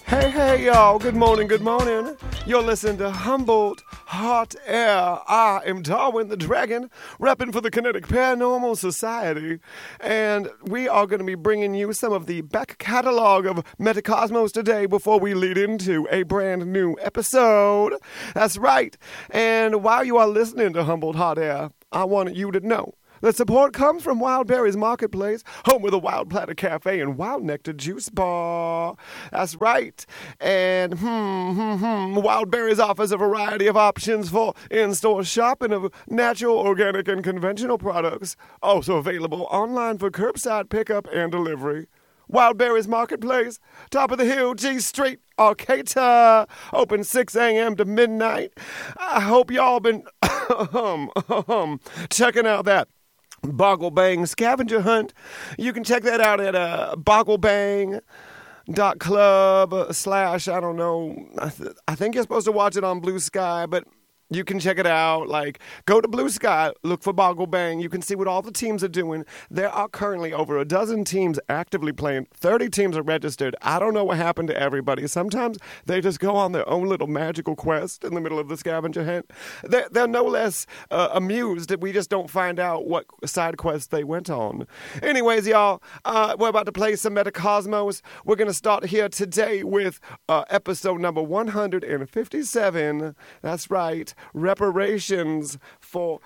Hey, y'all. Good morning, good morning. You're listening to Humboldt Hot Air. I am Darwin the Dragon, repping for the Kinetic Paranormal Society. And we are going to be bringing you some of the back catalog of Metacosmos today before we lead into a brand new episode. That's right. And while you are listening to Humboldt Hot Air, I want you to know the support comes from Wild Berries Marketplace, home of the Wild Platter Cafe and Wild Nectar Juice Bar. That's right. And Wild Berries offers a variety of options for in-store shopping of natural, organic, and conventional products. Also available online for curbside pickup and delivery. Wild Berries Marketplace, top of the hill, G Street, Arcata, open 6 a.m. to midnight. I hope y'all been checking out that Boggle Bang scavenger hunt. You can check that out at bogglebang.club / I don't know. I think you're supposed to watch it on Blue Sky, but you can check it out. Like, go to Blue Sky, look for Boggle Bang. You can see what all the teams are doing. There are currently over a dozen teams actively playing. 30 teams are registered. I don't know what happened to everybody. Sometimes they just go on their own little magical quest in the middle of the scavenger hunt. They're no less amused that we just don't find out what side quests they went on. Anyways, y'all, we're about to play some Metacosmos. We're going to start here today with episode number 157. That's right. Reparations for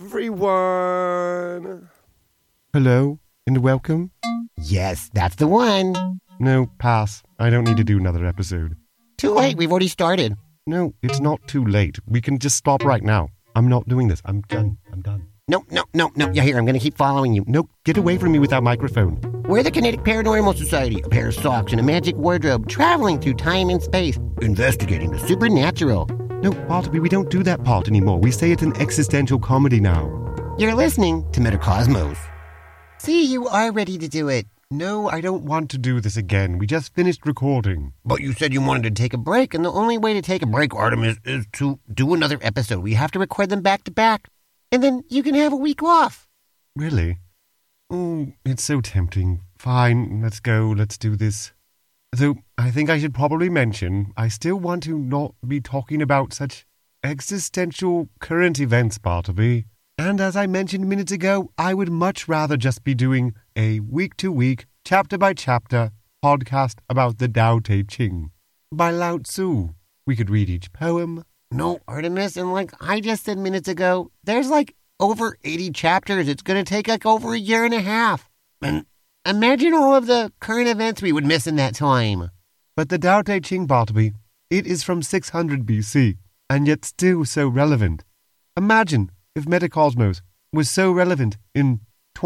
everyone. Hello and welcome. Yes, that's the one. No, pass. I don't need to do another episode. Too late, we've already started. No, it's not too late. We can just stop right now. I'm not doing this. I'm done. No. Yeah, here, I'm going to keep following you. No, get away from me with that microphone. We're the Kinetic Paranormal Society, a pair of socks and a magic wardrobe, traveling through time and space, investigating the supernatural. No, Bartleby, we don't do that part anymore. We say it's an existential comedy now. You're listening to Metacosmos. See, you are ready to do it. No, I don't want to do this again. We just finished recording. But you said you wanted to take a break, and the only way to take a break, Artemis, is to do another episode. We have to record them back to back, and then you can have a week off. Really? Oh, it's so tempting. Fine, let's go. Let's do this. Though I think I should probably mention, I still want to not be talking about such existential current events, Bartleby. And as I mentioned minutes ago, I would much rather just be doing a week-to-week, chapter-by-chapter podcast about the Tao Te Ching by Lao Tzu. We could read each poem. No, Artemis, and like I just said minutes ago, there's like over 80 chapters. It's going to take like over a year and a half. And imagine all of the current events we would miss in that time. But the Tao Te Ching, Bartleby, it is from 600 BC, and yet still so relevant. Imagine if Metacosmos was so relevant in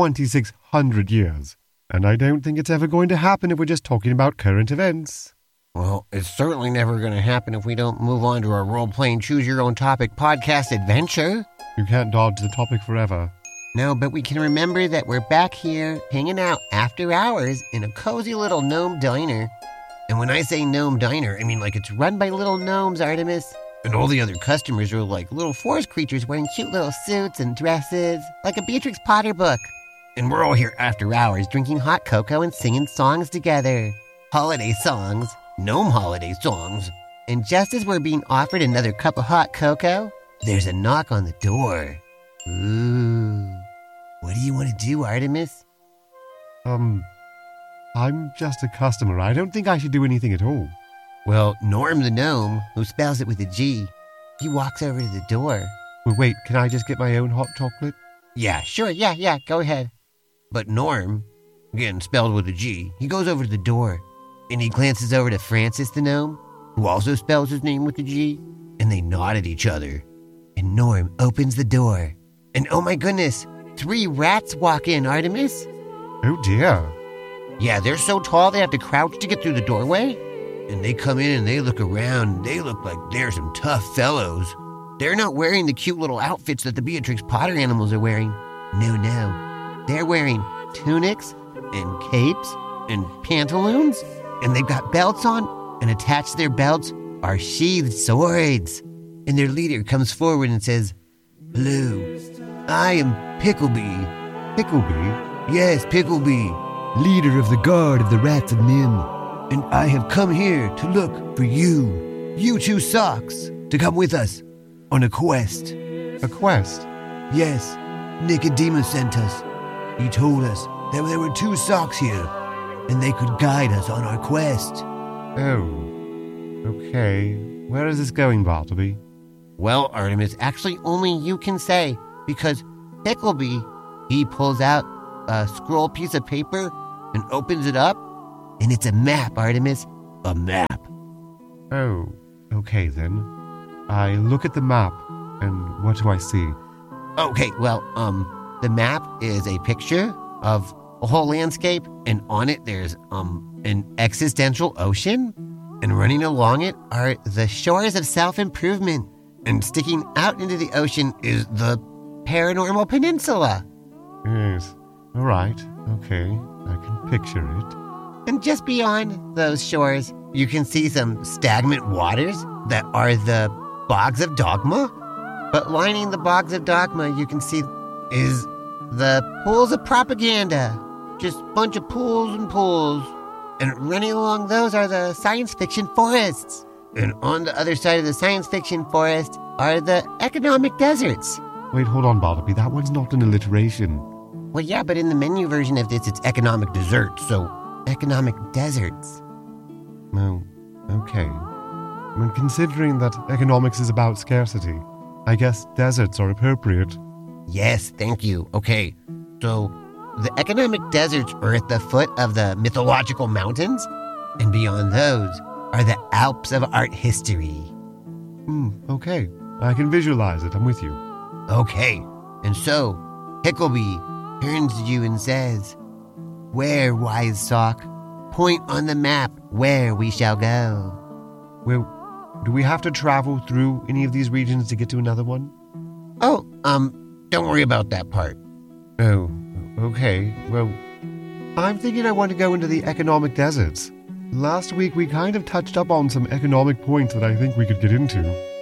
2600 years. And I don't think it's ever going to happen if we're just talking about current events. Well, it's certainly never going to happen if we don't move on to our role-playing choose-your-own-topic podcast adventure. You can't dodge the topic forever. No, but we can remember that we're back here hanging out after hours in a cozy little gnome diner. And when I say gnome diner, I mean like it's run by little gnomes, Artemis. And all the other customers are like little forest creatures wearing cute little suits and dresses, like a Beatrix Potter book. And we're all here after hours drinking hot cocoa and singing songs together. Holiday songs, gnome holiday songs. And just as we're being offered another cup of hot cocoa, there's a knock on the door. Ooh. What do you want to do, Artemis? I'm just a customer. I don't think I should do anything at all. Well, Norm the gnome, who spells it with a G, he walks over to the door. Well, wait, can I just get my own hot chocolate? Yeah, sure, yeah, go ahead. But Norm, again spelled with a G, he goes over to the door, and he glances over to Francis the gnome, who also spells his name with a G, and they nod at each other. And Norm opens the door, and oh my goodness, 3 rats walk in, Artemis. Oh dear. Yeah, they're so tall they have to crouch to get through the doorway. And they come in and they look around, and they look like they're some tough fellows. They're not wearing the cute little outfits that the Beatrix Potter animals are wearing. No. They're wearing tunics and capes and pantaloons, and they've got belts on, and attached to their belts are sheathed swords. And their leader comes forward and says, "Hello, I am Pickleby." Pickleby? Yes, Pickleby. Leader of the Guard of the Rats of Nim. and I have come here to look for you two socks, to come with us on a quest. A quest? Yes, Nicodemus sent us. He told us that there were 2 socks here, and they could guide us on our quest. Oh, okay. Where is this going, Bartleby? Well, Artemis, actually only you can say, because Hickleby, he pulls out a scroll piece of paper and opens it up, and it's a map, Artemis. A map. Oh, okay then. I look at the map, and what do I see? Okay, well, the map is a picture of a whole landscape, and on it there's an existential ocean, and running along it are the shores of self-improvement, and sticking out into the ocean is the Paranormal Peninsula. Yes, all right, okay, I can picture it. And just beyond those shores, you can see some stagnant waters that are the Bogs of Dogma. But lining the Bogs of Dogma, you can see is the Pools of Propaganda. Just a bunch of pools and pools. And running along those are the science fiction forests. And on the other side of the science fiction forest are the economic deserts. Wait, hold on, Bartleby, that one's not an alliteration. Well, yeah, but in the menu version of this, it's economic dessert, so economic deserts. Oh, okay. I mean, considering that economics is about scarcity, I guess deserts are appropriate. Yes, thank you. Okay, so the economic deserts are at the foot of the mythological mountains, and beyond those are the Alps of art history. Okay. I can visualize it. I'm with you. Okay, and so Hickleby turns to you and says, "Where, wise sock? Point on the map where we shall go." Well, do we have to travel through any of these regions to get to another one? Oh, don't worry about that part. Oh, okay. Well, I'm thinking I want to go into the economic deserts. Last week we kind of touched up on some economic points that I think we could get into.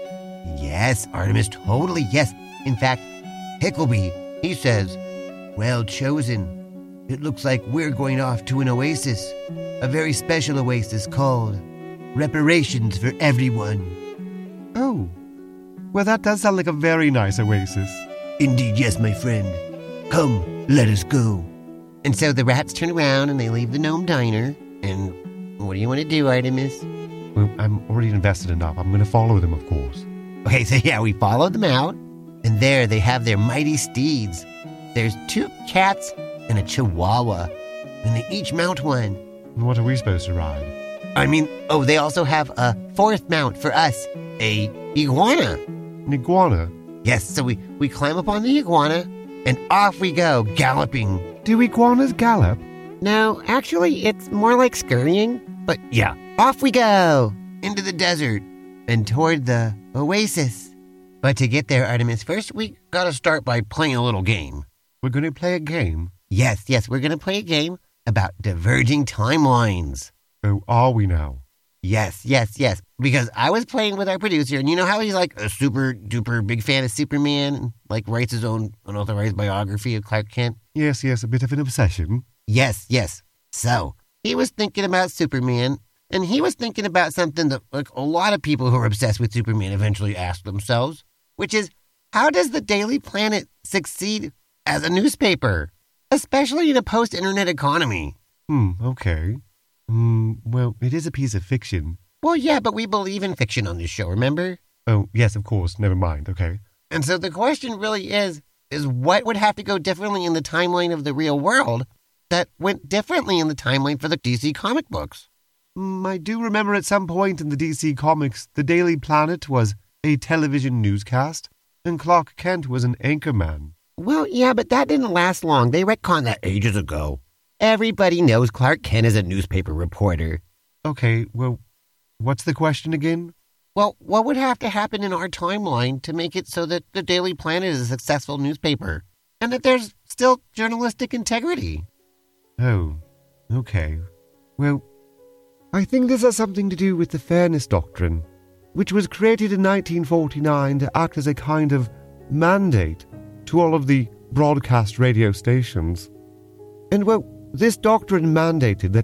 Yes, Artemis, totally yes. In fact, Hickleby, he says, "Well chosen. It looks like we're going off to an oasis, a very special oasis called Reparations for Everyone." Oh, well, that does sound like a very nice oasis. Indeed, yes, my friend. Come, let us go. And so the rats turn around and they leave the gnome diner. And what do you want to do, Artemis? Well, I'm already invested enough. I'm going to follow them, of course. Okay, so yeah, we followed them out. And there they have their mighty steeds. There's 2 cats and a chihuahua. And they each mount one. What are we supposed to ride? They also have a 4th mount for us, a iguana. An iguana? Yes, so we climb up on the iguana, and off we go, galloping. Do iguanas gallop? No, actually, it's more like scurrying. But yeah, off we go, into the desert, and toward the oasis. But to get there, Artemis, first we gotta start by playing a little game. We're going to play a game? Yes, we're gonna play a game about diverging timelines. Oh, are we now? Yes. Because I was playing with our producer, and you know how he's like a super duper big fan of Superman, and like writes his own unauthorized biography of Clark Kent? Yes, a bit of an obsession. Yes. So, he was thinking about Superman, and he was thinking about something that like a lot of people who are obsessed with Superman eventually ask themselves, which is, how does the Daily Planet succeed as a newspaper, especially in a post-internet economy? Okay. Well, it is a piece of fiction. Well, yeah, but we believe in fiction on this show, remember? Oh, yes, of course. Never mind. Okay. And so the question really is what would have to go differently in the timeline of the real world that went differently in the timeline for the DC comic books? I do remember at some point in the DC Comics, the Daily Planet was a television newscast, and Clark Kent was an anchorman. Well, yeah, but that didn't last long. They retconned that ages ago. Everybody knows Clark Kent is a newspaper reporter. Okay, well, what's the question again? Well, what would have to happen in our timeline to make it so that the Daily Planet is a successful newspaper and that there's still journalistic integrity? Oh, okay. Well, I think this has something to do with the Fairness Doctrine, which was created in 1949 to act as a kind of mandate to all of the broadcast radio stations. And, well, this doctrine mandated that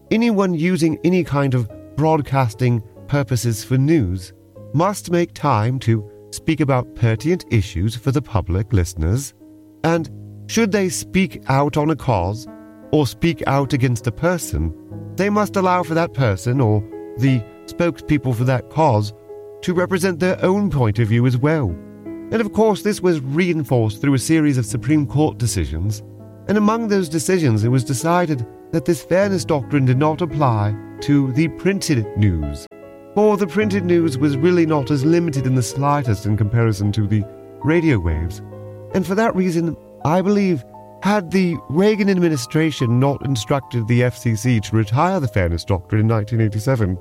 anyone using any kind of broadcasting purposes for news must make time to speak about pertinent issues for the public listeners, and should they speak out on a cause or speak out against a person, they must allow for that person or the spokespeople for that cause to represent their own point of view as well. And of course, this was reinforced through a series of Supreme Court decisions, and among those decisions it was decided that this fairness doctrine did not apply to the printed news, for the printed news was really not as limited in the slightest in comparison to the radio waves. And for that reason, I believe, had the Reagan administration not instructed the FCC to retire the fairness doctrine in 1987,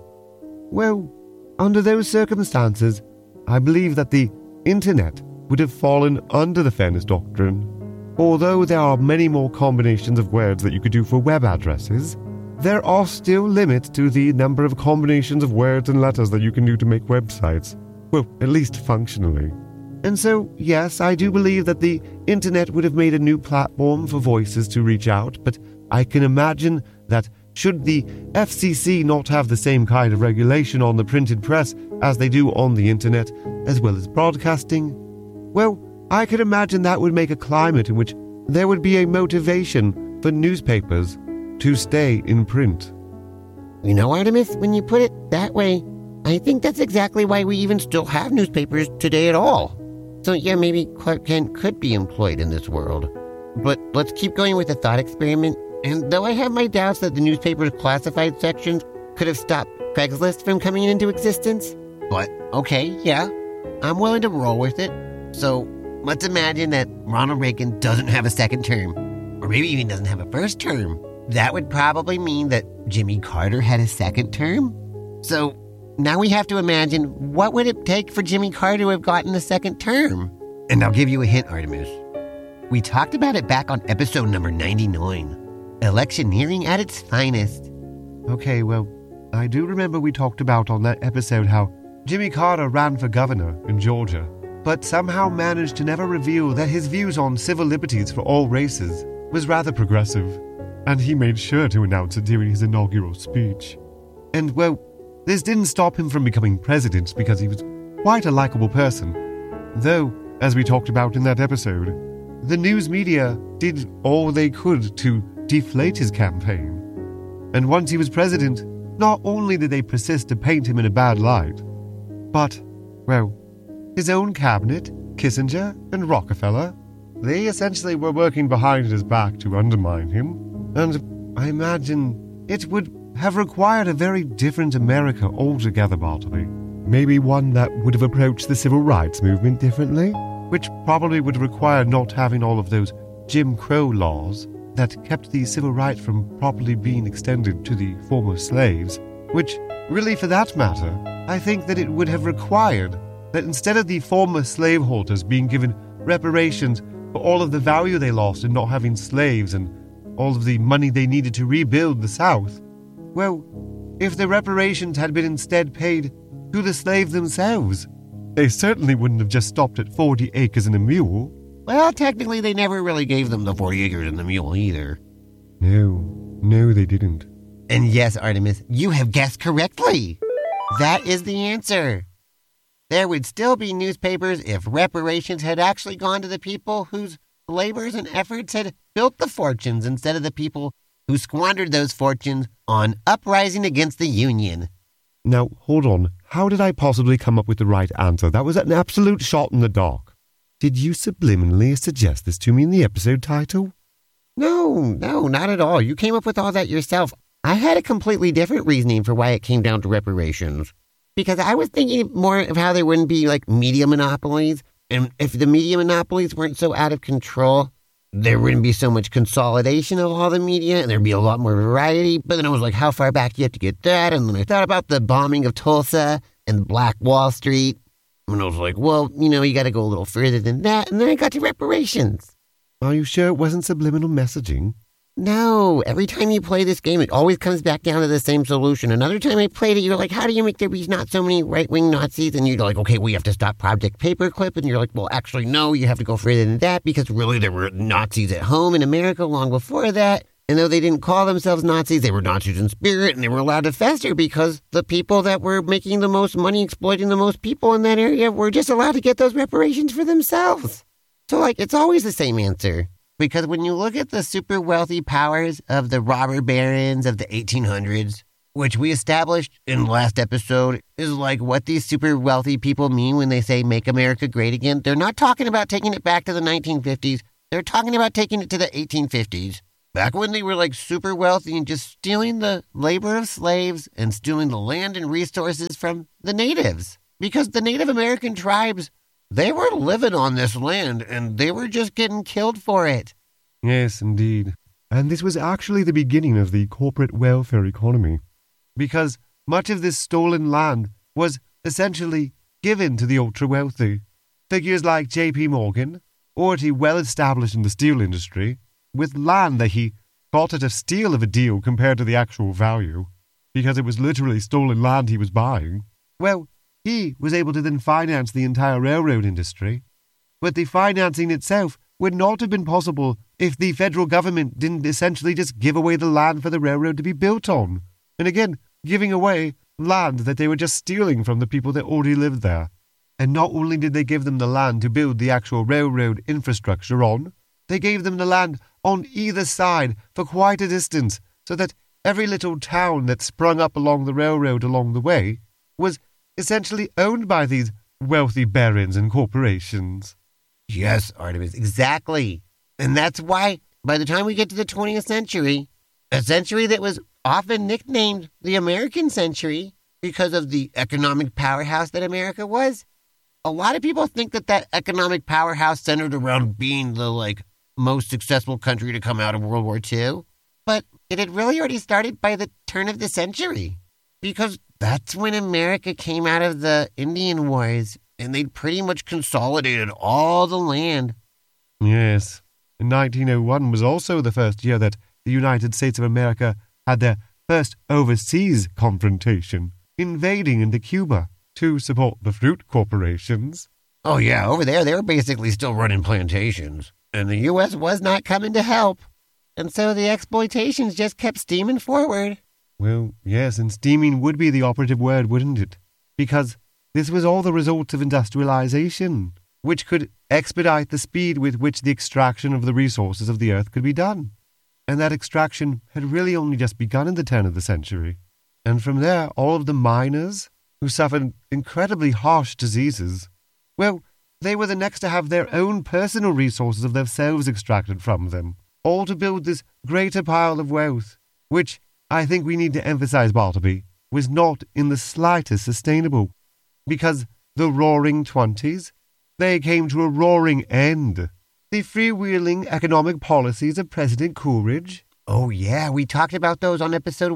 well, under those circumstances, I believe that the Internet would have fallen under the fairness doctrine. Although there are many more combinations of words that you could do for web addresses, there are still limits to the number of combinations of words and letters that you can do to make websites. Well, at least functionally. And so, yes, I do believe that the Internet would have made a new platform for voices to reach out, but I can imagine that should the FCC not have the same kind of regulation on the printed press as they do on the Internet, as well as broadcasting, well, I could imagine that would make a climate in which there would be a motivation for newspapers to stay in print. You know, Artemis, when you put it that way, I think that's exactly why we even still have newspapers today at all. So yeah, maybe Clark Kent could be employed in this world. But let's keep going with the thought experiment. And though I have my doubts that the newspaper's classified sections could have stopped Craigslist from coming into existence, but okay, yeah, I'm willing to roll with it. So let's imagine that Ronald Reagan doesn't have a second term, or maybe even doesn't have a first term. That would probably mean that Jimmy Carter had a second term. So now we have to imagine, what would it take for Jimmy Carter to have gotten a second term? And I'll give you a hint, Artemis. We talked about it back on episode number 99, electioneering at its finest. Okay, well, I do remember we talked about on that episode how Jimmy Carter ran for governor in Georgia, but somehow managed to never reveal that his views on civil liberties for all races was rather progressive, and he made sure to announce it during his inaugural speech. And, well, this didn't stop him from becoming president because he was quite a likable person, though, as we talked about in that episode, the news media did all they could to deflate his campaign. And once he was president, not only did they persist to paint him in a bad light, but, well, his own cabinet, Kissinger and Rockefeller, they essentially were working behind his back to undermine him, and I imagine it would have required a very different America altogether, Bartleby. Maybe one that would have approached the civil rights movement differently, which probably would require not having all of those Jim Crow laws that kept the civil rights from properly being extended to the former slaves, which, really for that matter, I think that it would have required that instead of the former slaveholders being given reparations for all of the value they lost in not having slaves and all of the money they needed to rebuild the South, well, if the reparations had been instead paid to the slaves themselves, they certainly wouldn't have just stopped at 40 acres and a mule. Well, technically they never really gave them the 40 acres and the mule either. No, they didn't. And yes, Artemis, you have guessed correctly. That is the answer. There would still be newspapers if reparations had actually gone to the people whose labors and efforts had built the fortunes instead of the people who squandered those fortunes on uprising against the Union. Now, hold on. How did I possibly come up with the right answer? That was an absolute shot in the dark. Did you subliminally suggest this to me in the episode title? No, not at all. You came up with all that yourself. I had a completely different reasoning for why it came down to reparations. Because I was thinking more of how there wouldn't be, media monopolies. And if the media monopolies weren't so out of control, there wouldn't be so much consolidation of all the media, and there'd be a lot more variety. But then I was like, how far back do you have to get that? And then I thought about the bombing of Tulsa and Black Wall Street. And I was like, well, you got to go a little further than that. And then I got to reparations. Are you sure it wasn't subliminal messaging? No, every time you play this game, it always comes back down to the same solution. Another time I played it, you're like, how do you make there be not so many right-wing Nazis? And you're like, okay, we have to stop Project Paperclip. And you're like, well, actually, no, you have to go further than that because really there were Nazis at home in America long before that. And though they didn't call themselves Nazis, they were Nazis in spirit, and they were allowed to fester because the people that were making the most money exploiting the most people in that area were just allowed to get those reparations for themselves. So, it's always the same answer. Because when you look at the super wealthy powers of the robber barons of the 1800s, which we established in the last episode is what these super wealthy people mean when they say make America great again. They're not talking about taking it back to the 1950s. They're talking about taking it to the 1850s. Back when they were super wealthy and just stealing the labor of slaves and stealing the land and resources from the natives. Because the Native American tribes, they were living on this land and they were just getting killed for it. Yes, indeed. And this was actually the beginning of the corporate welfare economy, because much of this stolen land was essentially given to the ultra-wealthy. Figures like J.P. Morgan, already well-established in the steel industry, with land that he got at a steal of a deal compared to the actual value, because it was literally stolen land he was buying, well, he was able to then finance the entire railroad industry. But the financing itself would not have been possible if the federal government didn't essentially just give away the land for the railroad to be built on. And again, giving away land that they were just stealing from the people that already lived there. And not only did they give them the land to build the actual railroad infrastructure on, they gave them the land on either side for quite a distance, so that every little town that sprung up along the railroad along the way was essentially owned by these wealthy barons and corporations. Yes, Artemis, exactly. And that's why, by the time we get to the 20th century, a century that was often nicknamed the American century because of the economic powerhouse that America was, a lot of people think that economic powerhouse centered around being the, most successful country to come out of World War II. But it had really already started by the turn of the century, because that's when America came out of the Indian Wars, and they'd pretty much consolidated all the land. Yes, and 1901 was also the first year that the United States of America had their first overseas confrontation, invading into Cuba to support the fruit corporations. Oh yeah, over there they were basically still running plantations, and the U.S. was not coming to help. And so the exploitations just kept steaming forward. Well, yes, and steaming would be the operative word, wouldn't it? Because this was all the result of industrialization, which could expedite the speed with which the extraction of the resources of the earth could be done. And that extraction had really only just begun in the turn of the century. And from there, all of the miners, who suffered incredibly harsh diseases, well, they were the next to have their own personal resources of themselves extracted from them, all to build this greater pile of wealth, which, I think we need to emphasize, Bartleby, was not in the slightest sustainable, because the Roaring Twenties, they came to a roaring end. The freewheeling economic policies of President Coolidge. Oh yeah, we talked about those on episode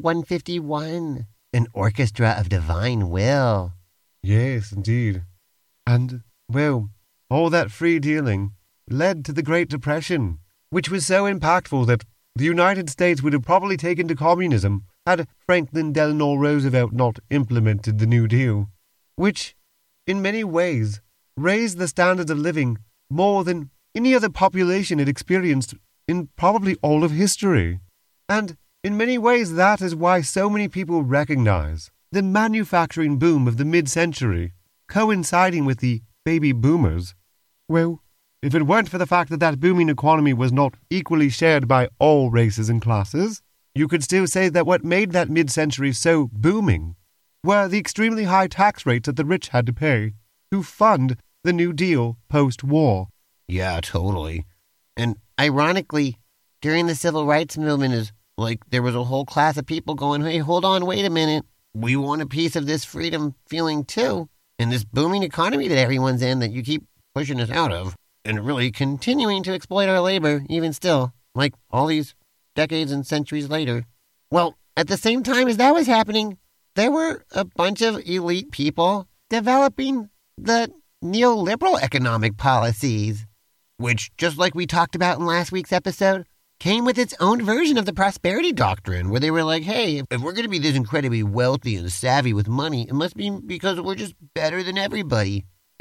151, An Orchestra of Divine Will. Yes, indeed. And, well, all that free dealing led to the Great Depression, which was so impactful that the United States would have probably taken to communism had Franklin Delano Roosevelt not implemented the New Deal, which, in many ways, raised the standards of living more than any other population had experienced in probably all of history. And in many ways that is why so many people recognize the manufacturing boom of the mid-century, coinciding with the baby boomers. Well, if it weren't for the fact that that booming economy was not equally shared by all races and classes, you could still say that what made that mid-century so booming were the extremely high tax rates that the rich had to pay to fund the New Deal post-war. Yeah, totally. And ironically, during the civil rights movement is there was a whole class of people going, hey, hold on, wait a minute. We want a piece of this freedom feeling too. And this booming economy that everyone's in that you keep pushing us out of. And really continuing to exploit our labor, even still, all these decades and centuries later. Well, at the same time as that was happening, there were a bunch of elite people developing the neoliberal economic policies, which, just like we talked about in last week's episode, came with its own version of the prosperity doctrine, where they were like, hey, if we're going to be this incredibly wealthy and savvy with money, it must be because we're just better than everybody.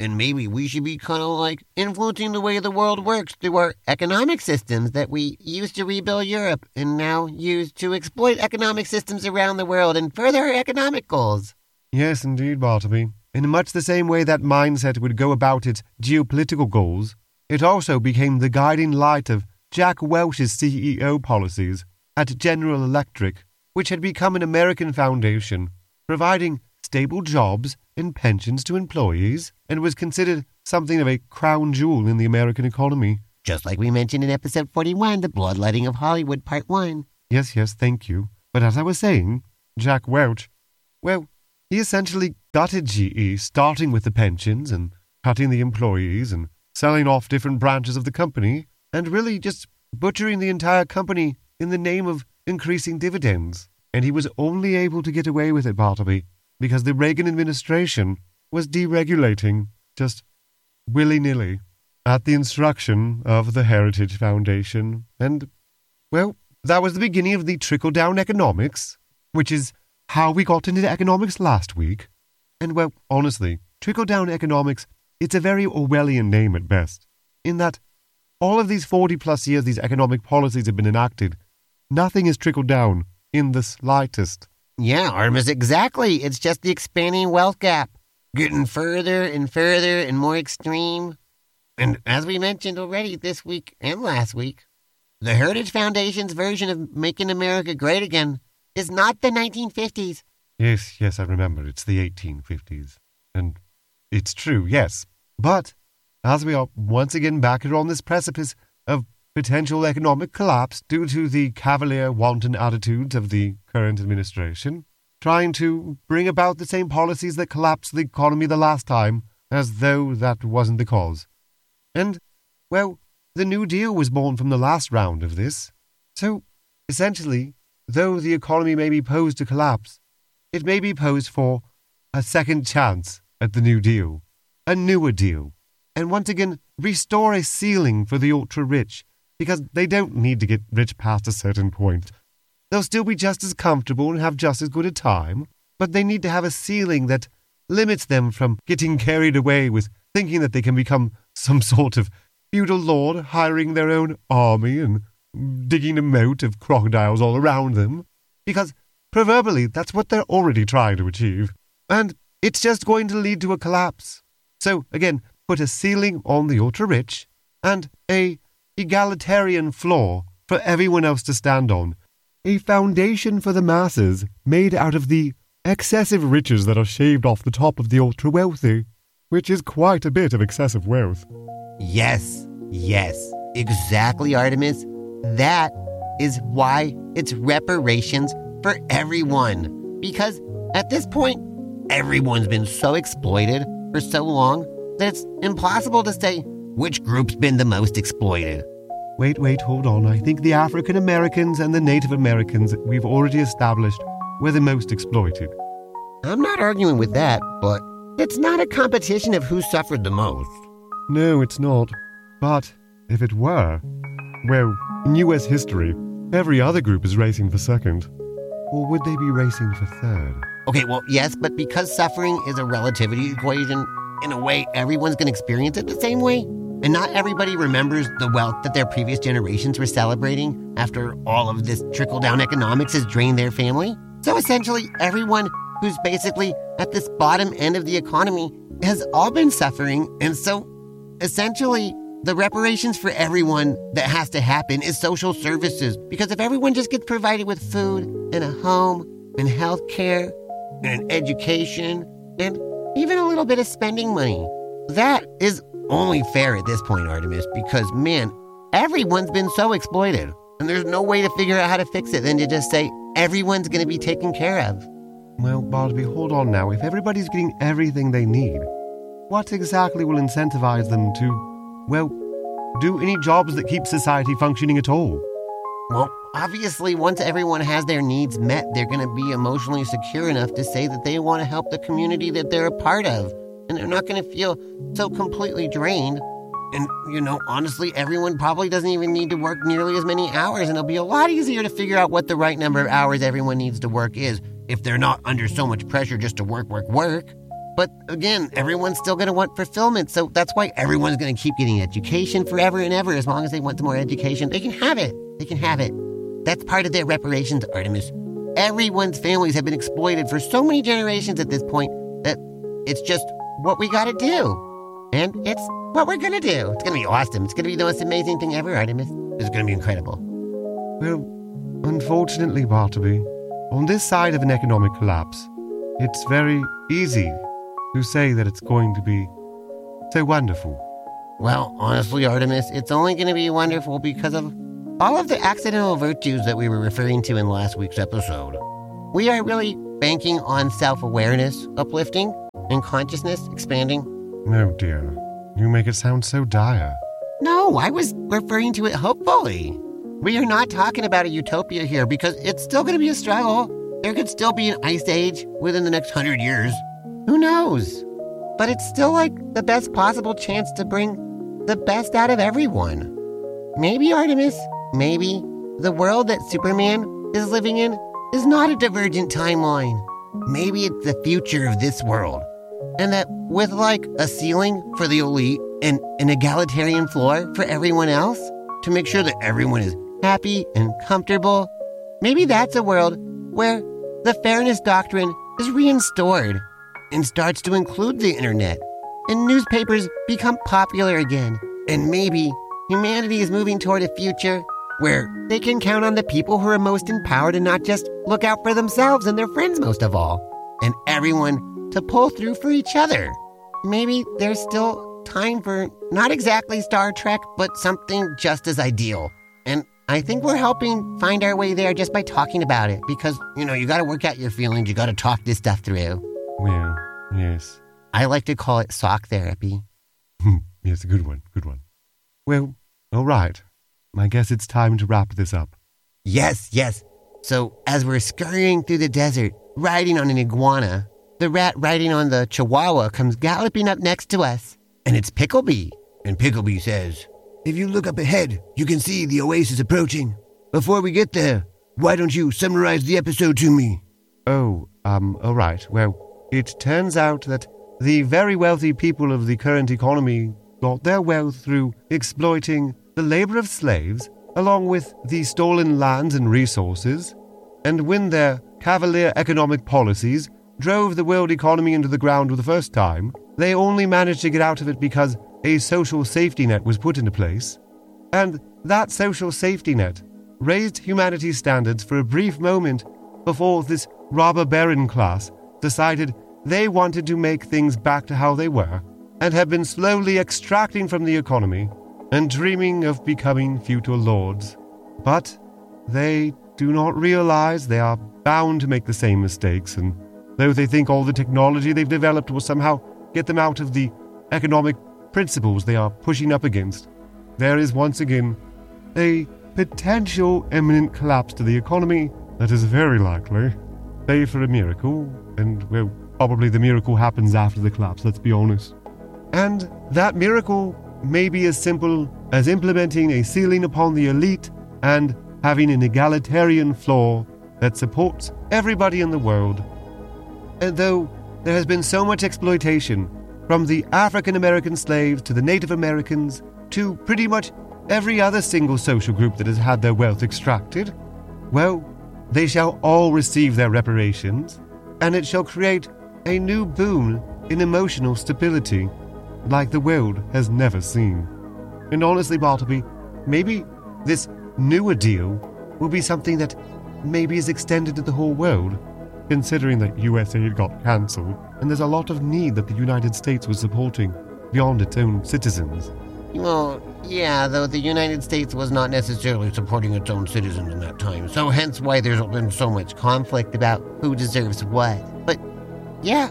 And maybe we should be kind of like influencing the way the world works through our economic systems that we used to rebuild Europe and now use to exploit economic systems around the world and further our economic goals. Yes, indeed, Bartleby. In much the same way that mindset would go about its geopolitical goals, it also became the guiding light of Jack Welch's CEO policies at General Electric, which had become an American foundation, providing stable jobs and pensions to employees, and was considered something of a crown jewel in the American economy. Just like we mentioned in episode 41, The Bloodletting of Hollywood, Part 1. Yes, thank you. But as I was saying, Jack Welch, well, he essentially gutted GE, starting with the pensions and cutting the employees and selling off different branches of the company, and really just butchering the entire company in the name of increasing dividends. And he was only able to get away with it, Bartleby, because the Reagan administration was deregulating just willy-nilly at the instruction of the Heritage Foundation. And, well, that was the beginning of the trickle-down economics, which is how we got into economics last week. And, well, honestly, trickle-down economics, it's a very Orwellian name at best, in that all of these 40-plus years these economic policies have been enacted, nothing has trickled down in the slightest. Yeah, Artemis, exactly. It's just the expanding wealth gap, getting further and further and more extreme. And as we mentioned already this week and last week, the Heritage Foundation's version of Making America Great Again is not the 1950s. Yes, I remember. It's the 1850s. And it's true, yes. But as we are once again back here on this precipice of potential economic collapse due to the cavalier, wanton attitudes of the current administration, trying to bring about the same policies that collapsed the economy the last time, as though that wasn't the cause. And, well, the New Deal was born from the last round of this. So, essentially, though the economy may be posed to collapse, it may be posed for a second chance at the New Deal, a newer deal, and once again restore a ceiling for the ultra-rich, because they don't need to get rich past a certain point. They'll still be just as comfortable and have just as good a time, but they need to have a ceiling that limits them from getting carried away with thinking that they can become some sort of feudal lord, hiring their own army and digging a moat of crocodiles all around them, because proverbially that's what they're already trying to achieve, and it's just going to lead to a collapse. So, again, put a ceiling on the ultra-rich and a egalitarian floor for everyone else to stand on. A foundation for the masses made out of the excessive riches that are shaved off the top of the ultra-wealthy, which is quite a bit of excessive wealth. Yes, exactly, Artemis. That is why it's reparations for everyone. Because at this point, everyone's been so exploited for so long that it's impossible to say which group's been the most exploited. Wait, hold on. I think the African Americans and the Native Americans we've already established were the most exploited. I'm not arguing with that, but it's not a competition of who suffered the most. No, it's not. But if it were, well, in U.S. history, every other group is racing for second. Or would they be racing for third? Okay, well, yes, but because suffering is a relativity equation, in a way, everyone's going to experience it the same way. And not everybody remembers the wealth that their previous generations were celebrating after all of this trickle-down economics has drained their family. So essentially, everyone who's basically at this bottom end of the economy has all been suffering. And so, essentially, the reparations for everyone that has to happen is social services. Because if everyone just gets provided with food and a home and health care and education and even a little bit of spending money, that is only fair at this point, Artemis, because, man, everyone's been so exploited. And there's no way to figure out how to fix it than to just say everyone's going to be taken care of. Well, Bartleby, hold on now. If everybody's getting everything they need, what exactly will incentivize them to, well, do any jobs that keep society functioning at all? Well, obviously, once everyone has their needs met, they're going to be emotionally secure enough to say that they want to help the community that they're a part of. And they're not going to feel so completely drained. And, honestly, everyone probably doesn't even need to work nearly as many hours, and it'll be a lot easier to figure out what the right number of hours everyone needs to work is if they're not under so much pressure just to work. But again, everyone's still going to want fulfillment, so that's why everyone's going to keep getting education forever and ever. As long as they want some more education, they can have it. They can have it. That's part of their reparations, Artemis. Everyone's families have been exploited for so many generations at this point that it's just what we got to do. And it's what we're going to do. It's going to be awesome. It's going to be the most amazing thing ever, Artemis. It's going to be incredible. Well, unfortunately, Bartleby, on this side of an economic collapse, it's very easy to say that it's going to be so wonderful. Well, honestly, Artemis, it's only going to be wonderful because of all of the accidental virtues that we were referring to in last week's episode. We are really banking on self-awareness uplifting and consciousness expanding. Oh dear, you make it sound so dire. No, I was referring to it hopefully. We are not talking about a utopia here because it's still going to be a struggle. There could still be an ice age within the next 100 years. Who knows? But it's still like the best possible chance to bring the best out of everyone. Maybe, Artemis, maybe the world that Superman is living in is not a divergent timeline. Maybe it's the future of this world. And that with like a ceiling for the elite and an egalitarian floor for everyone else to make sure that everyone is happy and comfortable, maybe that's a world where the fairness doctrine is reinstored and starts to include the internet, and newspapers become popular again, and maybe humanity is moving toward a future where they can count on the people who are most empowered and not just look out for themselves and their friends most of all, and everyone to pull through for each other. Maybe there's still time for not exactly Star Trek, but something just as ideal. And I think we're helping find our way there just by talking about it because, you got to work out your feelings. You got to talk this stuff through. Well, yes. I like to call it sock therapy. Yes, a good one. Well, all right. I guess it's time to wrap this up. Yes. So as we're scurrying through the desert, riding on an iguana, the rat riding on the chihuahua comes galloping up next to us. And it's Pickleby. And Pickleby says, "If you look up ahead, you can see the oasis approaching. Before we get there, why don't you summarize the episode to me?" Oh, all right. Well, it turns out that the very wealthy people of the current economy got their wealth through exploiting the labor of slaves, along with the stolen lands and resources, and when their cavalier economic policies drove the world economy into the ground for the first time, they only managed to get out of it because a social safety net was put into place, and that social safety net raised humanity's standards for a brief moment before this robber baron class decided they wanted to make things back to how they were, and have been slowly extracting from the economy and dreaming of becoming feudal lords. But they do not realize they are bound to make the same mistakes, and though they think all the technology they've developed will somehow get them out of the economic principles they are pushing up against, there is once again a potential imminent collapse to the economy that is very likely, save for a miracle, and, well, probably the miracle happens after the collapse, let's be honest. And that miracle may be as simple as implementing a ceiling upon the elite and having an egalitarian floor that supports everybody in the world. And though there has been so much exploitation, from the African American slaves to the Native Americans to pretty much every other single social group that has had their wealth extracted, well, they shall all receive their reparations, and it shall create a new boom in emotional stability like the world has never seen. And honestly, Bartleby, maybe this newer deal will be something that maybe is extended to the whole world, considering that USAID got cancelled, and there's a lot of need that the United States was supporting beyond its own citizens. Well, yeah, though the United States was not necessarily supporting its own citizens in that time, so hence why there's been so much conflict about who deserves what. But, yeah,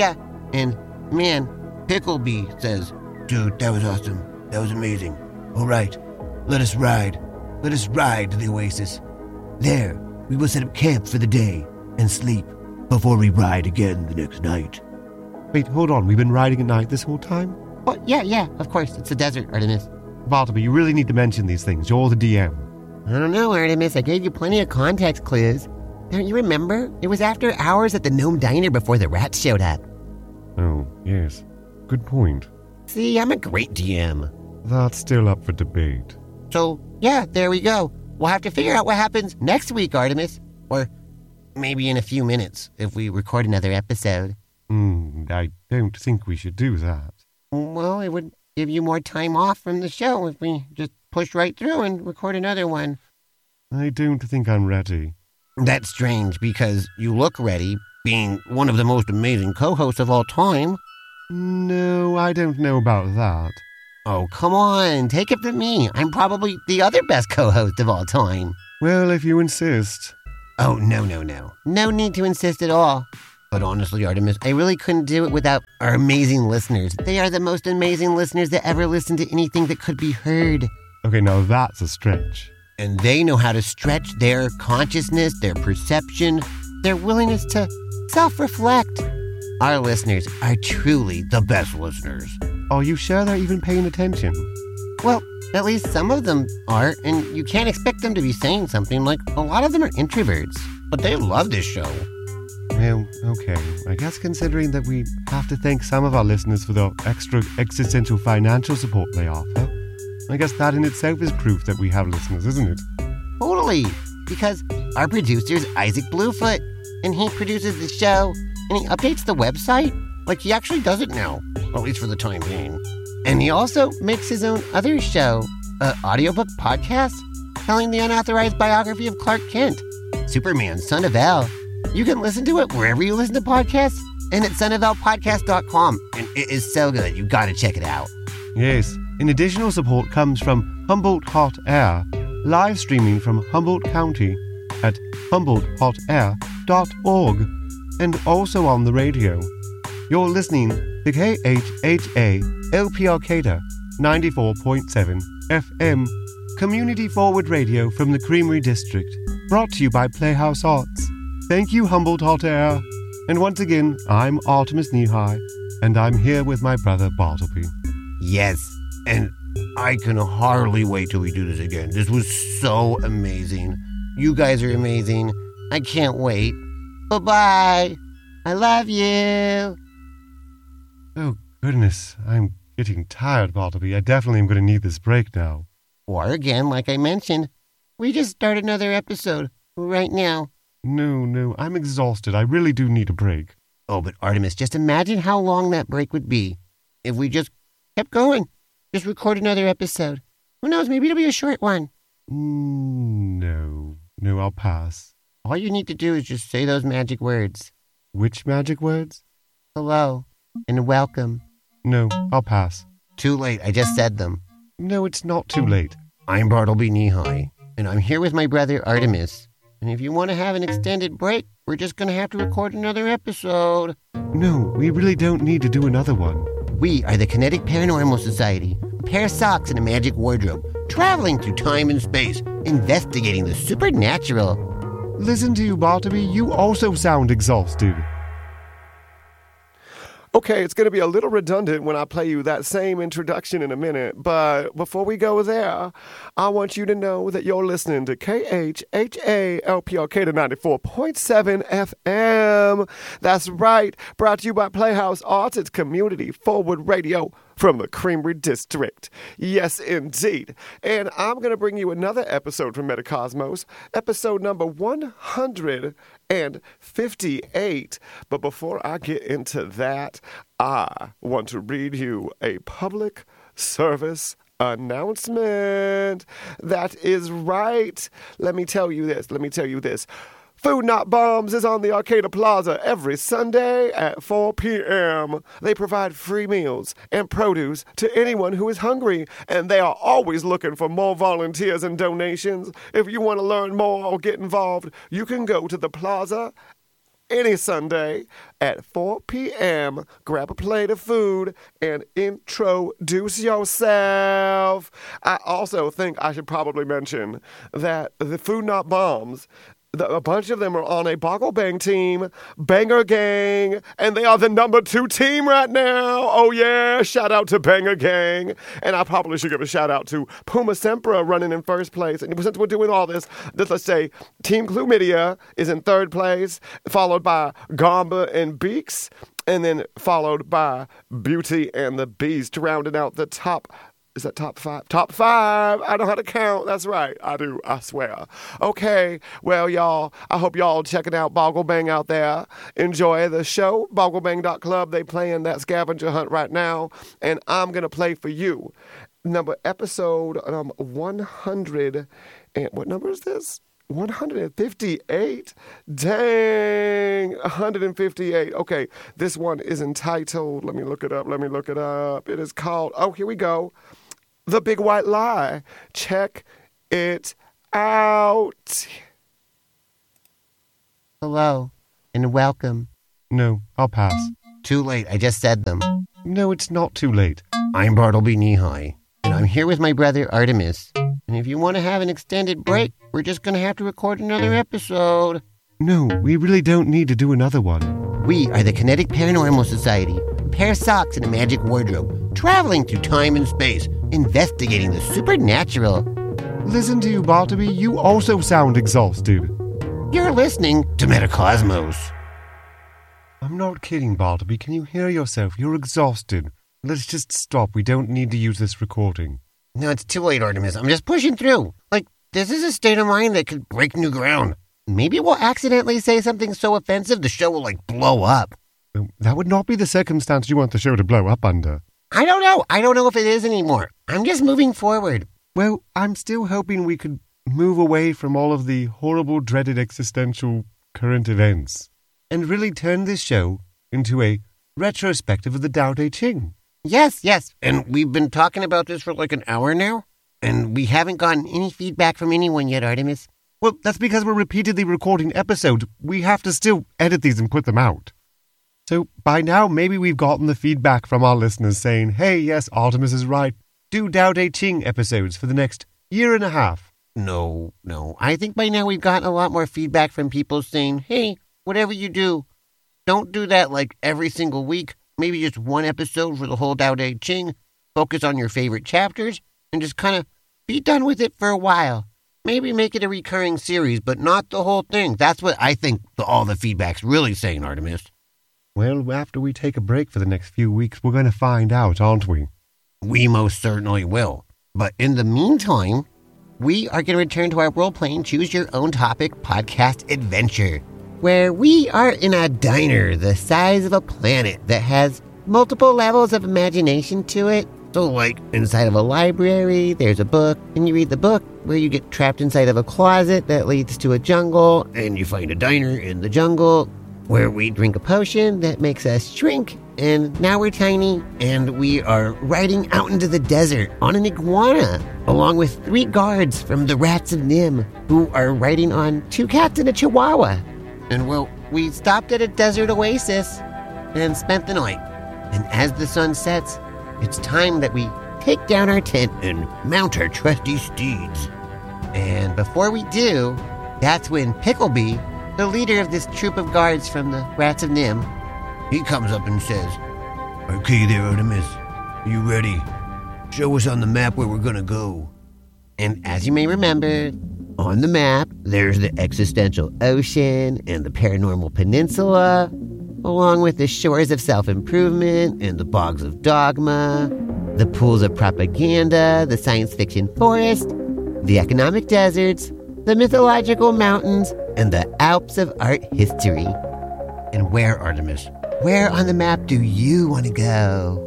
and, man, Pickleby says, "Dude, that was awesome. That was amazing. All right, let us ride. Let us ride to the oasis. There, we will set up camp for the day and sleep before we ride again the next night." Wait, hold on, we've been riding at night this whole time? Oh, yeah, of course, it's the desert, Artemis. Bartleby, you really need to mention these things. You're the DM. I don't know, Artemis. I gave you plenty of context clues. Don't you remember? It was after hours at the Gnome Diner before the rats showed up. Oh, yes. Good point. See, I'm a great DM. That's still up for debate. So, yeah, there we go. We'll have to figure out what happens next week, Artemis. Or maybe in a few minutes, if we record another episode. I don't think we should do that. Well, it would give you more time off from the show if we just push right through and record another one. I don't think I'm ready. That's strange, because you look ready, being one of the most amazing co-hosts of all time. No, I don't know about that. Oh, come on, take it from me. I'm probably the other best co-host of all time. Well, if you insist. Oh, no. No need to insist at all. But honestly, Artemis, I really couldn't do it without our amazing listeners. They are the most amazing listeners that ever listened to anything that could be heard. Okay, now that's a stretch. And they know how to stretch their consciousness, their perception, their willingness to self-reflect. Our listeners are truly the best listeners. Are you sure they're even paying attention? Well, at least some of them are, and you can't expect them to be saying something. Like, a lot of them are introverts, but they love this show. Well, okay. I guess considering that we have to thank some of our listeners for the extra existential financial support they offer, I guess that in itself is proof that we have listeners, isn't it? Totally, because our producer's Isaac Bluefoot, and he produces the show, and he updates the website. Like, he actually does it now, at least for the time being. And he also makes his own other show, an audiobook podcast, telling the unauthorized biography of Clark Kent, Superman, Son of El. You can listen to it wherever you listen to podcasts, and at sonofelpodcast.com. And it is so good, you gotta check it out. Yes, and additional support comes from Humboldt Hot Air, live streaming from Humboldt County at humboldthotair.org, and also on the radio. You're listening to KHHA LP Arcata 94.7 FM, community forward radio from the Creamery District, brought to you by Playhouse Arts. Thank you, Humboldt Hot Air. And once again, I'm Artemis Knee-High, and I'm here with my brother Bartleby. Yes, and I can hardly wait till we do this again. This was so amazing. You guys are amazing. I can't wait. Bye-bye. I love you. Oh, goodness, I'm getting tired, Bartleby. I definitely am going to need this break now. Or again, like I mentioned, we just start another episode right now. No, I'm exhausted. I really do need a break. Oh, but Artemis, just imagine how long that break would be if we just kept going. Just record another episode. Who knows, maybe it'll be a short one. No, I'll pass. All you need to do is just say those magic words. Which magic words? Hello and welcome. No, I'll pass. Too late, I just said them. No, it's not too late. I'm Bartleby Knee-High, and I'm here with my brother Artemis. And if you want to have an extended break, we're just going to have to record another episode. No, we really don't need to do another one. We are the Kinetic Paranormal Society, a pair of socks and a magic wardrobe, traveling through time and space, investigating the supernatural. Listen to you, Bartleby. You also sound exhausted. Okay, it's going to be a little redundant when I play you that same introduction in a minute, but before we go there, I want you to know that you're listening to KHHA LP Arcata 94.7 FM. That's right, brought to you by Playhouse Arts. It's community forward radio from the Creamery District. Yes, indeed. And I'm going to bring you another episode from Metacosmos, episode number 158. But before I get into that, I want to read you a public service announcement. That is right. Let me tell you this. Food Not Bombs is on the Arcata Plaza every Sunday at 4 p.m. They provide free meals and produce to anyone who is hungry, and they are always looking for more volunteers and donations. If you want to learn more or get involved, you can go to the plaza any Sunday at 4 p.m., grab a plate of food, and introduce yourself. I also think I should probably mention that the Food Not Bombs, a bunch of them are on a Boggle Bang team, Banger Gang, and they are the number 2 team right now. Oh, yeah. Shout out to Banger Gang. And I probably should give a shout out to Puma Sempra running in first place. And since we're doing all this, let's say Team Chlamydia is in third place, followed by Gamba and Beaks. And then followed by Beauty and the Beast, rounding out the top. Is that top 5? Top 5. I know how to count. That's right. I do. I swear. Okay. Well, y'all, I hope y'all checking out Boggle Bang out there. Enjoy the show. BoggleBang.club. They playing that scavenger hunt right now. And I'm going to play for you. Episode 100. And what number is this? 158? Dang, 158. Okay, this one is entitled, let me look it up. It is called, oh, here we go. The Big White Lie. Check it out. Hello, and welcome. No, I'll pass. Too late, I just said them. No, it's not too late. I'm Bartleby Knee-High, and I'm here with my brother Artemis. And if you want to have an extended break, we're just going to have to record another episode. No, we really don't need to do another one. We are the Kinetic Paranormal Society, a pair of socks and a magic wardrobe, traveling through time and space, investigating the supernatural. Listen to you, Bartleby. You also sound exhausted. You're listening to Metacosmos. I'm not kidding, Bartleby. Can you hear yourself? You're exhausted. Let's just stop. We don't need to use this recording. No, it's too late, Artemis. I'm just pushing through. Like, this is a state of mind that could break new ground. Maybe we'll accidentally say something so offensive the show will, blow up. That would not be the circumstance you want the show to blow up under. I don't know. I don't know if it is anymore. I'm just moving forward. Well, I'm still hoping we could move away from all of the horrible, dreaded existential current events and really turn this show into a retrospective of the Tao Te Ching. Yes. And we've been talking about this for an hour now, and we haven't gotten any feedback from anyone yet, Artemis. Well, that's because we're repeatedly recording episodes. We have to still edit these and put them out. So by now, maybe we've gotten the feedback from our listeners saying, hey, yes, Artemis is right. Do Tao Te Ching episodes for the next year and a half. No. I think by now we've gotten a lot more feedback from people saying, hey, whatever you do, don't do that every single week. Maybe just one episode for the whole Tao Te Ching, focus on your favorite chapters, and just kind of be done with it for a while. Maybe make it a recurring series, but not the whole thing. That's what I think all the feedback's really saying, Artemis. Well, after we take a break for the next few weeks, we're going to find out, aren't we? We most certainly will. But in the meantime, we are going to return to our role-playing Choose Your Own Topic podcast adventure, where we are in a diner the size of a planet that has multiple levels of imagination to it. So, inside of a library, there's a book, and you read the book, where you get trapped inside of a closet that leads to a jungle, and you find a diner in the jungle, where we drink a potion that makes us shrink, and now we're tiny, and we are riding out into the desert on an iguana, along with 3 guards from the Rats of Nim, who are riding on 2 cats and a chihuahua. And, we stopped at a desert oasis and spent the night. And as the sun sets, it's time that we take down our tent and mount our trusty steeds. And before we do, that's when Pickleby, the leader of this troop of guards from the Rats of Nim, he comes up and says, "Okay there, Artemis. Are you ready? Show us on the map where we're gonna go." And as you may remember, on the map, there's the existential ocean and the paranormal peninsula, along with the shores of self-improvement and the bogs of dogma, the pools of propaganda, the science fiction forest, the economic deserts, the mythological mountains, and the Alps of art history. And where, Artemis? Where on the map do you want to go?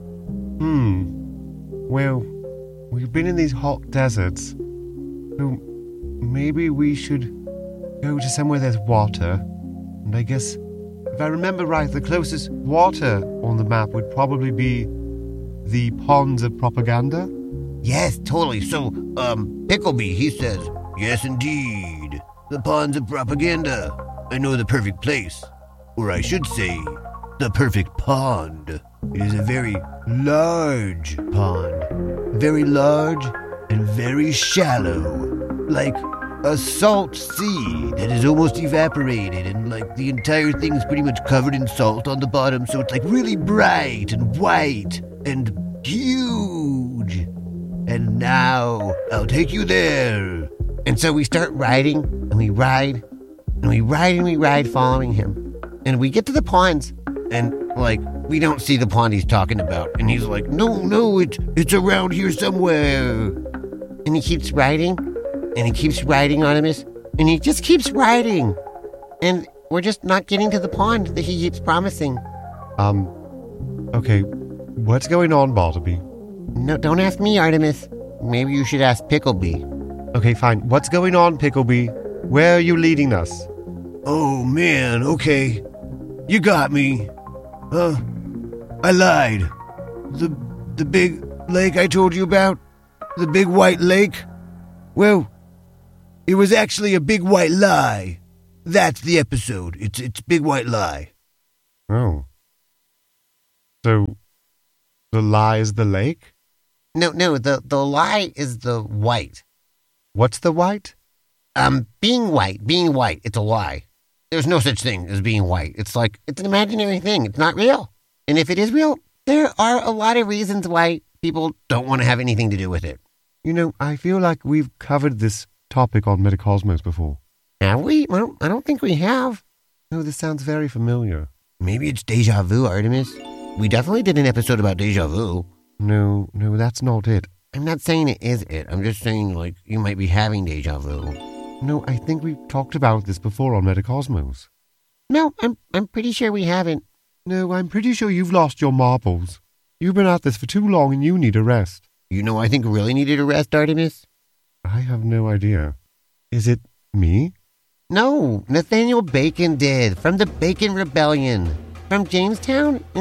Well, we've been in these hot deserts, so maybe we should go to somewhere there's water. And I guess, if I remember right, the closest water on the map would probably be the ponds of propaganda. Yes, totally. So, Pickleby, he says, "Yes, indeed. The ponds of propaganda. I know the perfect place. Or I should say, the perfect pond. It is a very large pond. Very large and very shallow. Like a salt sea that is almost evaporated, and the entire thing is pretty much covered in salt on the bottom, so it's really bright and white and huge. And now I'll take you there." And so we start riding, and we ride, and we ride, and we ride following him. And we get to the ponds, And, like, we don't see the pond he's talking about. And he's like, no, it's around here somewhere. And he keeps riding, Artemis. And he just keeps riding. And we're just not getting to the pond that he keeps promising. Okay, what's going on, Bartleby? No, don't ask me, Artemis. Maybe you should ask Pickleby. Okay, fine. What's going on, Pickleby? Where are you leading us? Oh, man, okay. You got me. I lied. The big lake I told you about? The big white lake? Well, it was actually a big white lie. That's the episode. It's Big White Lie. Oh. So, the lie is the lake? No, the lie is the white. What's the white? Being white, it's a lie. There's no such thing as being white. It's an imaginary thing. It's not real. And if it is real, there are a lot of reasons why people don't want to have anything to do with it. You know, I feel like we've covered this topic on Metacosmos before. Have we? Well, I don't think we have. No, this sounds very familiar. Maybe it's deja vu, Artemis. We definitely did an episode about deja vu. No, that's not it. I'm not saying it is it. I'm just saying, you might be having deja vu. No, I think we've talked about this before on Metacosmos. No, I'm pretty sure we haven't. No, I'm pretty sure you've lost your marbles. You've been at this for too long and you need a rest. You know I think really needed a rest, Artemis? I have no idea. Is it me? No, Nathaniel Bacon did, from the Bacon Rebellion. From Jamestown in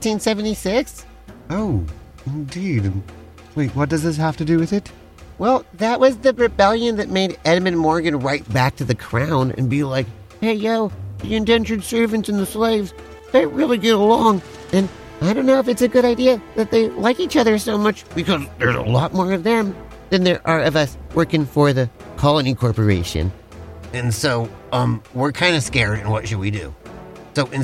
1676? Oh, indeed. Wait, what does this have to do with it? Well, that was the rebellion that made Edmund Morgan write back to the crown and be like, hey, yo, the indentured servants and the slaves, they really get along. And I don't know if it's a good idea that they like each other so much because there's a lot more of them than there are of us working for the Colony Corporation. And so, we're kind of scared, and what should we do? So in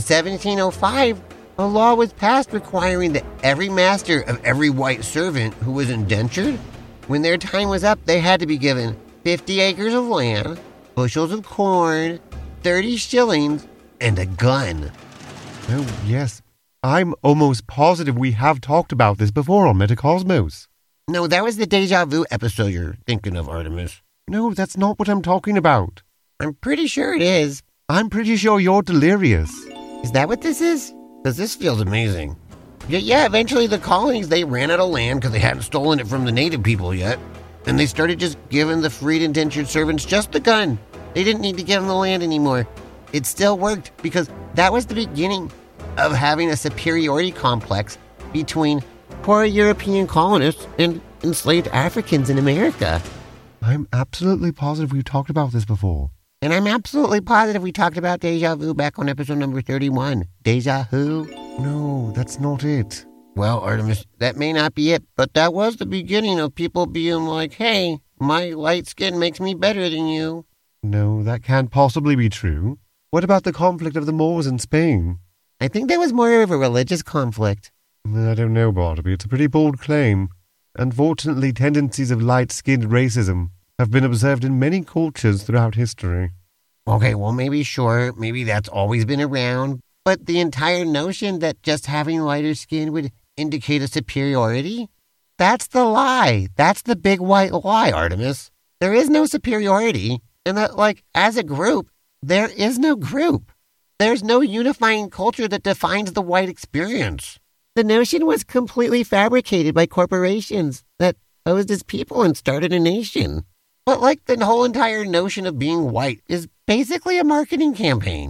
1705, a law was passed requiring that every master of every white servant who was indentured, when their time was up, they had to be given 50 acres of land, bushels of corn, 30 shillings, and a gun. Oh, yes. I'm almost positive we have talked about this before on Metacosmos. No, that was the deja vu episode you're thinking of, Artemis. No, that's not what I'm talking about. I'm pretty sure it is. I'm pretty sure you're delirious. Is that what this is? Because this feels amazing. Yeah, eventually the colonies, they ran out of land because they hadn't stolen it from the native people yet. And they started just giving the freed indentured servants just the gun. They didn't need to give them the land anymore. It still worked because that was the beginning of having a superiority complex between poor European colonists and enslaved Africans in America. I'm absolutely positive we've talked about this before. And I'm absolutely positive we talked about deja vu back on episode number 31. Deja vu? No, that's not it. Well, Artemis, that may not be it, but that was the beginning of people being like, hey, my light skin makes me better than you. No, that can't possibly be true. What about the conflict of the Moors in Spain? I think that was more of a religious conflict. I don't know, Bartleby. It's a pretty bold claim. Unfortunately, tendencies of light-skinned racism have been observed in many cultures throughout history. Okay, well, maybe that's always been around, but the entire notion that just having lighter skin would indicate a superiority? That's the lie. That's the big white lie, Artemis. There is no superiority, and that, as a group, there is no group. There's no unifying culture that defines the white experience. The notion was completely fabricated by corporations that posed as people and started a nation. But the whole entire notion of being white is basically a marketing campaign.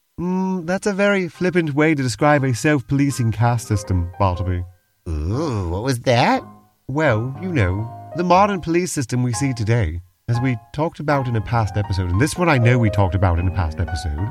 That's a very flippant way to describe a self-policing caste system, Bartleby. Ooh, what was that? Well, the modern police system we see today, as we talked about in a past episode, and this one I know we talked about in a past episode.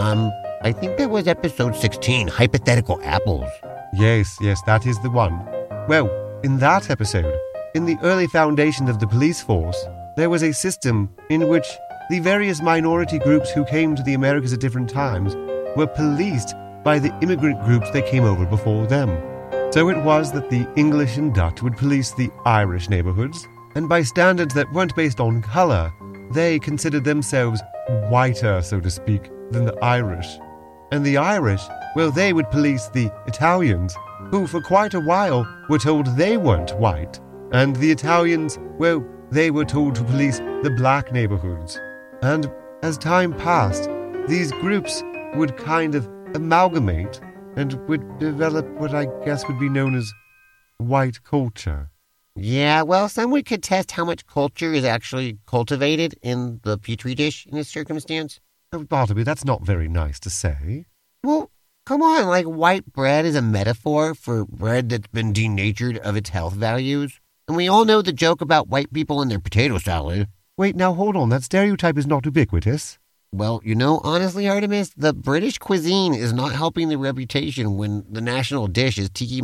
I think that was episode 16, Hypothetical Apples. Yes, that is the one. Well, in that episode, in the early foundation of the police force, there was a system in which the various minority groups who came to the Americas at different times were policed by the immigrant groups that came over before them. So it was that the English and Dutch would police the Irish neighborhoods, and by standards that weren't based on color, they considered themselves whiter, so to speak, than the Irish. And the Irish well, they would police the Italians, who for quite a while were told they weren't white. And the Italians, well, they were told to police the black neighborhoods. And as time passed, these groups would kind of amalgamate and would develop what I guess would be known as white culture. Yeah, well, some would contest how much culture is actually cultivated in the Petri dish in this circumstance. Oh, Bartleby, that's not very nice to say. Well, come on, like white bread is a metaphor for bread that's been denatured of its health values. And we all know the joke about white people and their potato salad. Wait, now hold on, that stereotype is not ubiquitous. Well, honestly, Artemis, the British cuisine is not helping the reputation when the national dish is tiki